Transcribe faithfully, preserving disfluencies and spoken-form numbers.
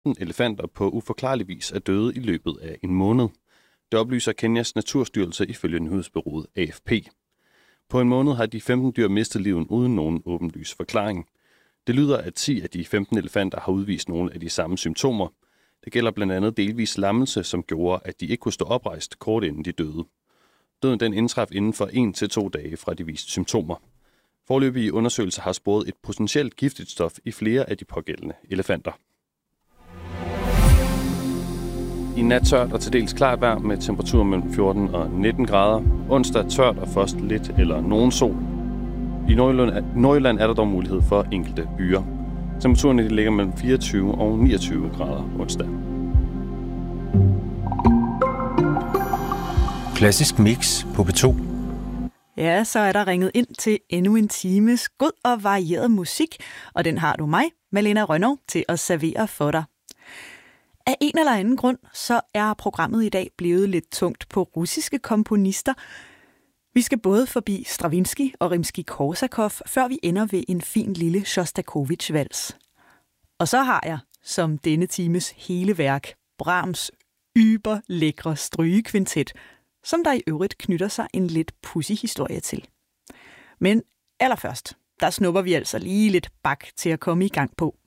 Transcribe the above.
femten elefanter på uforklarlig vis er døde i løbet af en måned. Det oplyser Kenyas Naturstyrelse ifølge nyhedsbureauet A F P. På en måned har de femten dyr mistet livet uden nogen åbenlys forklaring. Det lyder, at ti af de femten elefanter har udvist nogle af de samme symptomer. Det gælder blandt andet delvis lammelse, som gjorde, at de ikke kunne stå oprejst kort inden de døde. Døden den indtraf inden for en til to dage fra de viste symptomer. Foreløbige undersøgelser har sporet et potentielt giftigt stof i flere af de pågældende elefanter. I nat tørt og til dels klart vejr med temperaturer mellem fjorten og nitten grader. Onsdag tørt og først lidt eller nogen sol. I Nordjylland er der dog mulighed for enkelte byer. Temperaturerne ligger mellem fireogtyve og niogtyve grader onsdag. Klassisk mix på P to. Ja, så er der ringet ind til endnu en times god og varieret musik, og den har du mig, Malena Rønnow, til at servere for dig. Af en eller anden grund, så er programmet i dag blevet lidt tungt på russiske komponister. Vi skal både forbi Stravinsky og Rimskij-Korsakov, før vi ender ved en fin lille Sjostakovitj-vals. Og så har jeg, som denne times hele værk, Brahms yberlækre strygekvintet, som der i øvrigt knytter sig en lidt pudsig historie til. Men allerførst, der snupper vi altså lige lidt bak til at komme i gang på.